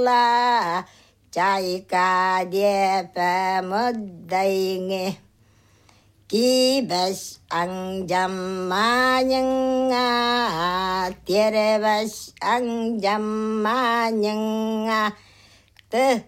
Allah chai ka địa pa một đầy nghe ki bas ang jam ma nhân a tiere bas ang jam ma nhân a te